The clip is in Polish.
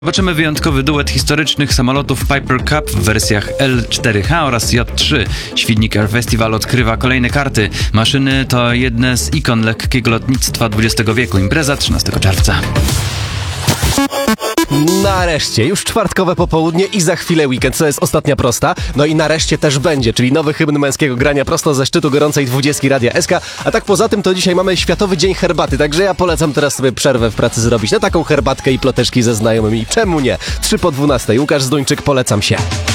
Zobaczymy wyjątkowy duet historycznych samolotów Piper Cub w wersjach L4H oraz J3. Świdnik Air Festival odkrywa kolejne karty. Maszyny to jedne z ikon lekkiego lotnictwa XX wieku. Impreza 13 czerwca. Nareszcie, już czwartkowe popołudnie i za chwilę weekend, co jest ostatnia prosta. No i nareszcie też będzie, czyli nowy hymn męskiego grania prosto ze szczytu gorącej 20 Radia SK. A tak poza tym to dzisiaj mamy Światowy Dzień Herbaty, także ja polecam teraz sobie przerwę w pracy zrobić na taką herbatkę i ploteczki ze znajomymi. Czemu nie? 3 po 12. Łukasz Zduńczyk, polecam się.